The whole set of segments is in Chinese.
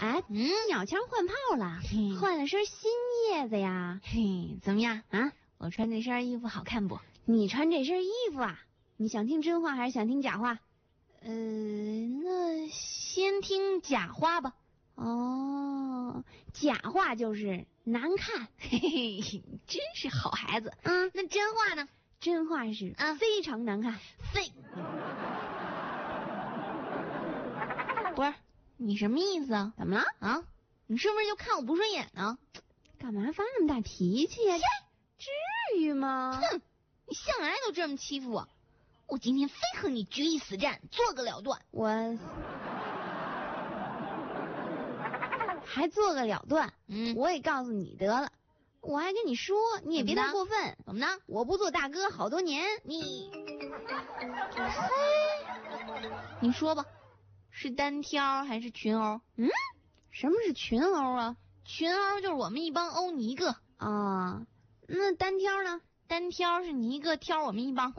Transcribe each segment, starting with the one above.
哎，鸟枪换炮了，换了身新叶子呀。 嘿，怎么样啊？ 我穿这身衣服好看不？ 你穿这身衣服啊？你想听真话还是想听假话？ 那先听假话吧。 哦，假话就是难看。 嘿嘿，真是好孩子。那真话呢？ 真话是非常难看。 不是，你什么意思啊？ 怎么了啊？你是不是就看我不顺眼呢？ 干嘛发那么大脾气呀？至于吗？ 哼，你向来都这么欺负我，我今天非和你决一死战，做个了断。 我还做个了断？我也告诉你得了，我还跟你说，你也别太过分。 怎么呢？ 我不做大哥好多年， 你说吧，是单挑还是群殴？ 什么是群殴啊？ 群殴就是我们一帮殴你一个啊。那单挑呢？ 单挑是你一个挑我们一帮。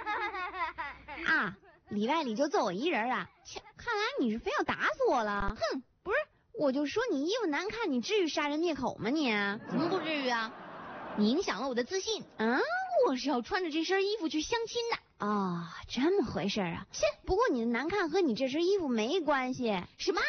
里外里就揍我一人啊？看来你是非要打死我了。 哼， 不是，我就说你衣服难看，你至于杀人灭口吗你？ 怎么不至于啊？你影响了我的自信。我是要穿着这身衣服去相亲的。 这么回事啊？不过你的难看和你这身衣服没关系。 什么？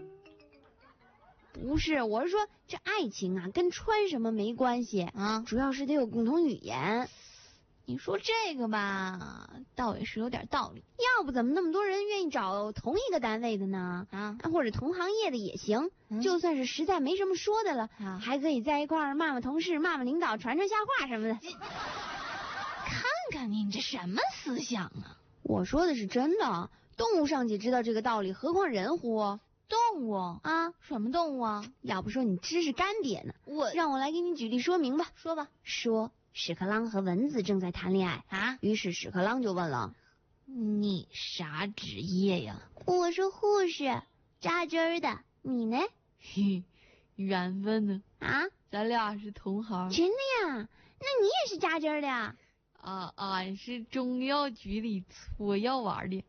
不是，我是说这爱情啊跟穿什么没关系主要是得有共同语言。 你说这个吧，倒也是有点道理。 要不怎么那么多人愿意找同一个单位的呢？或者同行业的也行。就算是实在没什么说的了，还可以在一块儿骂骂同事，骂骂领导，传传瞎话什么的。 看看你这什么思想啊！ 我说的是真的，动物尚且知道这个道理，何况人乎？ 动物什么动物啊？ 要不说你知识干瘪呢。让我来给你举例说明吧。 说吧。 说屎壳郎和蚊子正在谈恋爱于是屎壳郎就问了： 你啥职业呀？ 我是护士，扎针的。你呢？ 缘分呢？咱俩是同行。 真的呀？那你也是扎针的呀？ 俺是中药局里搓药丸的。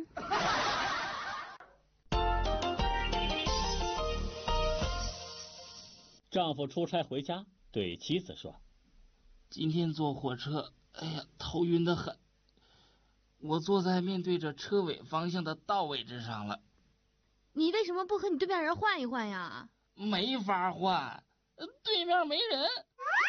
丈夫出差回家，对妻子说： 今天坐火车，头晕得很。我坐在面对着车尾方向的道位置上了。 你为什么不和你对面人换一换呀？ 没法换，对面没人。